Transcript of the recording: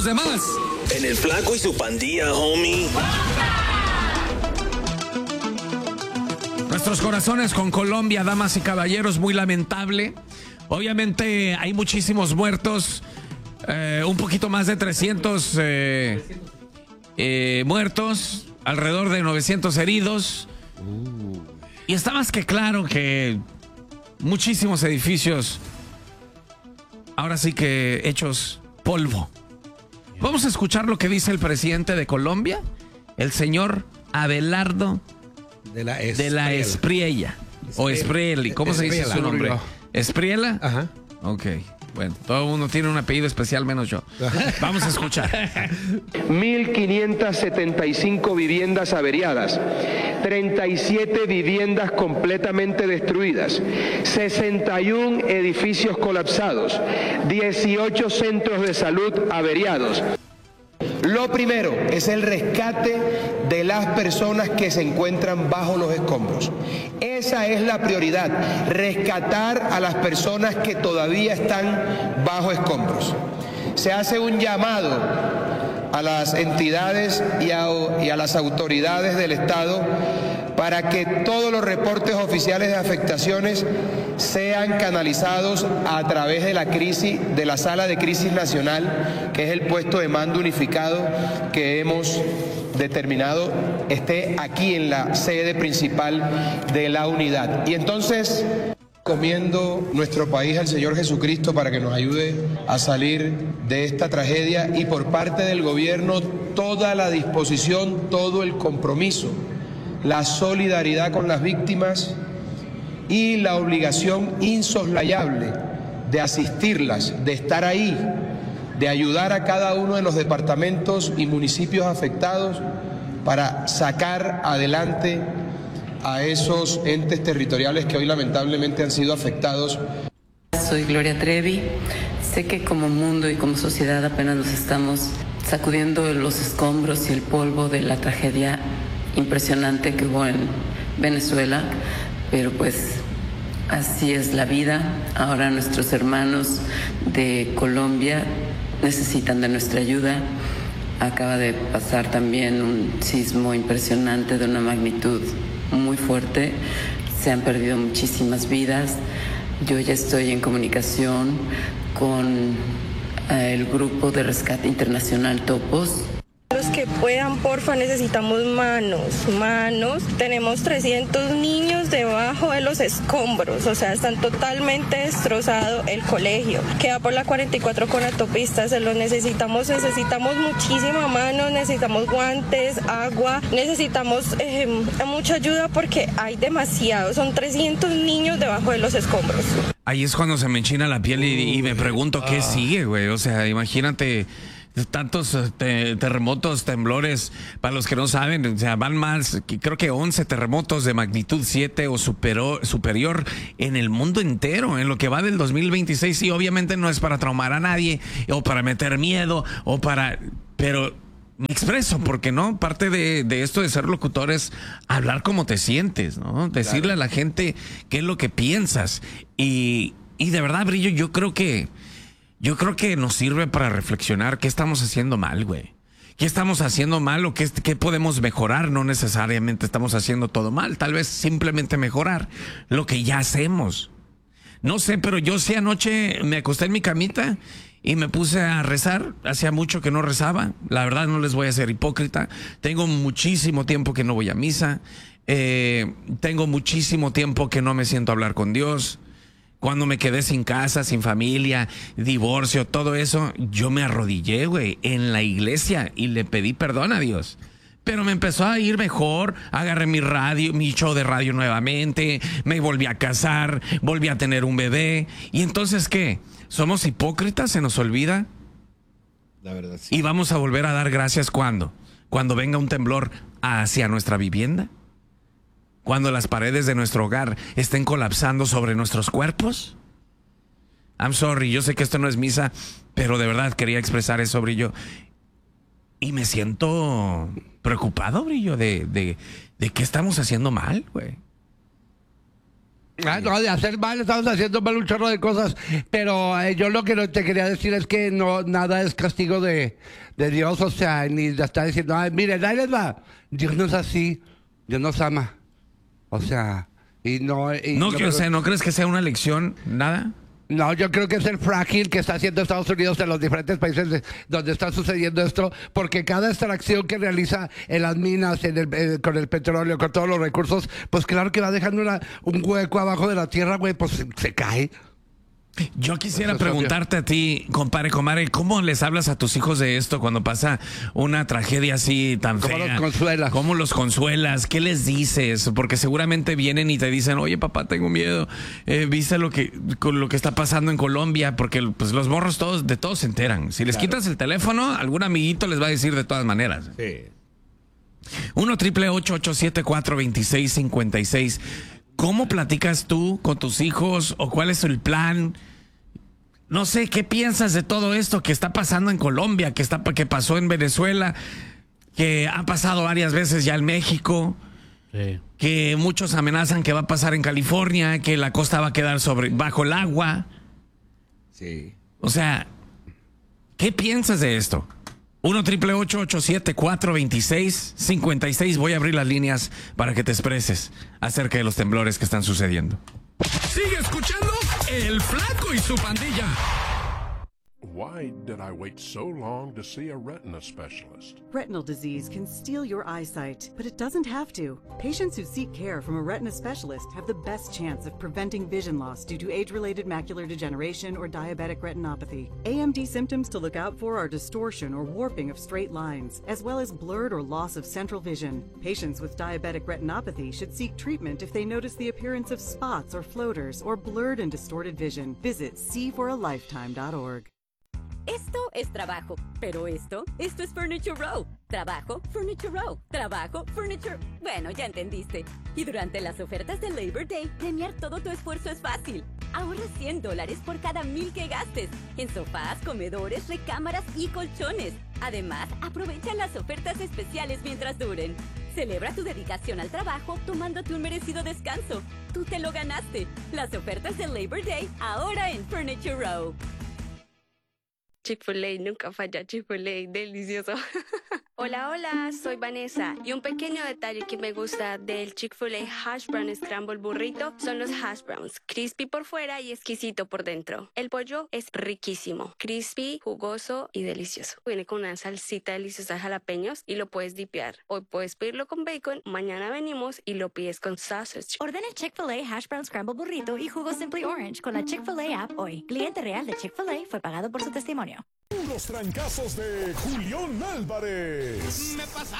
demás. En el Flaco y su pandilla, homie. Nuestros corazones con Colombia, damas y caballeros, muy lamentable. Obviamente hay muchísimos muertos, un poquito más de 300 muertos, alrededor de 900 heridos. Y está más que claro que muchísimos edificios, ahora sí que hechos polvo. Vamos a escuchar lo que dice el presidente de Colombia, el señor Abelardo de la Espriella. O Esprieli, ¿cómo se dice su nombre? ¿Espriela? Ajá. Ok, bueno, todo el mundo tiene un apellido especial menos yo. Vamos a escuchar. 1.575 viviendas averiadas, 37 viviendas completamente destruidas, 61 edificios colapsados, 18 centros de salud averiados. Lo primero es el rescate de las personas que se encuentran bajo los escombros. Esa es la prioridad, rescatar a las personas que todavía están bajo escombros. Se hace un llamado a las entidades y a las autoridades del Estado para que todos los reportes oficiales de afectaciones sean canalizados a través de la Sala de Crisis Nacional, que es el puesto de mando unificado que hemos determinado esté aquí en la sede principal de la unidad. Y entonces, encomiendo nuestro país al Señor Jesucristo para que nos ayude a salir de esta tragedia, y por parte del gobierno toda la disposición, todo el compromiso, la solidaridad con las víctimas y la obligación insoslayable de asistirlas, de estar ahí, de ayudar a cada uno de los departamentos y municipios afectados para sacar adelante a esos entes territoriales que hoy lamentablemente han sido afectados. Soy Gloria Trevi. Sé que como mundo y como sociedad apenas nos estamos sacudiendo los escombros y el polvo de la tragedia impresionante que hubo en Venezuela, pero pues así es la vida. Ahora nuestros hermanos de Colombia necesitan de nuestra ayuda. Acaba de pasar también un sismo impresionante de una magnitud muy fuerte. Se han perdido muchísimas vidas. Yo ya estoy en comunicación con el grupo de rescate internacional Topos. Los que puedan, porfa, necesitamos manos. Tenemos 300 niños debajo de los escombros, o sea, están totalmente destrozado el colegio. Queda por la 44 con autopistas, se lo necesitamos muchísima mano, necesitamos guantes, agua, necesitamos mucha ayuda porque hay demasiado, son 300 niños debajo de los escombros. Ahí es cuando se me enchina la piel y me pregunto qué sigue, güey. O sea, imagínate tantos terremotos, temblores, para los que no saben, o sea, van más, creo que 11 terremotos de magnitud 7 o superior en el mundo entero, en lo que va del 2026, y obviamente no es para traumar a nadie, o para meter miedo, pero me expreso, porque no, parte de esto de ser locutor es hablar cómo te sientes, ¿no? Decirle a la gente qué es lo que piensas, y de verdad, Brillo, yo creo que nos sirve para reflexionar qué estamos haciendo mal, güey. ¿Qué estamos haciendo mal o qué podemos mejorar? No necesariamente estamos haciendo todo mal. Tal vez simplemente mejorar lo que ya hacemos. No sé, pero yo sí anoche me acosté en mi camita y me puse a rezar. Hacía mucho que no rezaba. La verdad, no les voy a ser hipócrita. Tengo muchísimo tiempo que no voy a misa. Tengo muchísimo tiempo que no me siento a hablar con Dios. Cuando me quedé sin casa, sin familia, divorcio, todo eso, yo me arrodillé, güey, en la iglesia y le pedí perdón a Dios. Pero me empezó a ir mejor, agarré mi show de radio nuevamente, me volví a casar, volví a tener un bebé. ¿Y entonces qué? ¿Somos hipócritas? ¿Se nos olvida? La verdad, sí. ¿Y vamos a volver a dar gracias cuándo? ¿Cuando venga un temblor hacia nuestra vivienda? ¿Cuando las paredes de nuestro hogar estén colapsando sobre nuestros cuerpos? I'm sorry, yo sé que esto no es misa, pero de verdad quería expresar eso, Brillo. Y me siento preocupado, Brillo, de qué estamos haciendo mal, güey. No, de hacer mal, estamos haciendo mal un chorro de cosas. Pero yo lo que no te quería decir es que no, nada es castigo de Dios, o sea, ni de estar diciendo, ay, miren, ahí les va. Dios no es así, Dios nos ama. O sea, y no... ¿No crees que sea una lección? ¿Nada? No, yo creo que es el fracking que está haciendo Estados Unidos en los diferentes países donde está sucediendo esto, porque cada extracción que realiza en las minas, con el petróleo, con todos los recursos, pues claro que va dejando un hueco abajo de la tierra, güey, pues se cae. Yo quisiera preguntarte a ti, compadre, comadre, ¿cómo les hablas a tus hijos de esto cuando pasa una tragedia así tan fea? ¿Cómo los consuelas? ¿Cómo los consuelas? ¿Qué les dices? Porque seguramente vienen y te dicen, oye, papá, tengo miedo. ¿Viste lo que está pasando en Colombia? Porque pues, los morros de todos se enteran. Si les quitas el teléfono, algún amiguito les va a decir de todas maneras. Sí. 1-888-874-2656. ¿Cómo platicas tú con tus hijos o cuál es el plan? No sé, ¿qué piensas de todo esto que está pasando en Colombia, que pasó en Venezuela, que ha pasado varias veces ya en México, que muchos amenazan que va a pasar en California, que la costa va a quedar bajo el agua? Sí. O sea, ¿qué piensas de esto? 1-888-874-2656. Voy a abrir las líneas para que te expreses acerca de los temblores que están sucediendo. Sigue escuchando El Flaco y su Pandilla. Why did I wait so long to see a retina specialist? Retinal disease can steal your eyesight, but it doesn't have to. Patients who seek care from a retina specialist have the best chance of preventing vision loss due to age-related macular degeneration or diabetic retinopathy. AMD symptoms to look out for are distortion or warping of straight lines, as well as blurred or loss of central vision. Patients with diabetic retinopathy should seek treatment if they notice the appearance of spots or floaters or blurred and distorted vision. Visit seeforalifetime.org. Esto es trabajo, pero esto es Furniture Row. Trabajo, Furniture Row. Trabajo, Furniture... Bueno, ya entendiste. Y durante las ofertas de Labor Day, premiar todo tu esfuerzo es fácil. Ahorra $100 por cada 1,000 que gastes. En sofás, comedores, recámaras y colchones. Además, aprovecha las ofertas especiales mientras duren. Celebra tu dedicación al trabajo tomándote un merecido descanso. Tú te lo ganaste. Las ofertas de Labor Day, ahora en Furniture Row. Chick-fil-A, nunca falla. Chick-fil-A, delicioso. Hola, hola, soy Vanessa. Y un pequeño detalle que me gusta del Chick-fil-A Hash Brown Scramble Burrito son los hash browns. Crispy por fuera y exquisito por dentro. El pollo es riquísimo. Crispy, jugoso y delicioso. Viene con una salsita deliciosa de jalapeños y lo puedes dipear. Hoy puedes pedirlo con bacon, mañana venimos y lo pides con sausage. Ordena el Chick-fil-A Hash Brown Scramble Burrito y jugo Simply Orange con la Chick-fil-A app hoy. Cliente real de Chick-fil-A fue pagado por su testimonio. Los trancazos de Julián Álvarez.